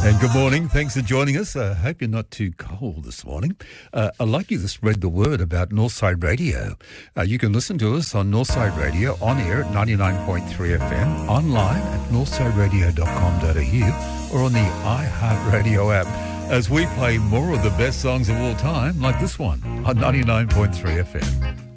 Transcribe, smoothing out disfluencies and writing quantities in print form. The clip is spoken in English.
And good morning. Thanks for joining us. I hope you're not too cold this morning. I'd like you to spread the word about Northside Radio. You can listen to us on Northside Radio on air at 99.3 FM, online at northsideradio.com.au or on the iHeartRadio app as we play more of the best songs of all time like this one on 99.3 FM.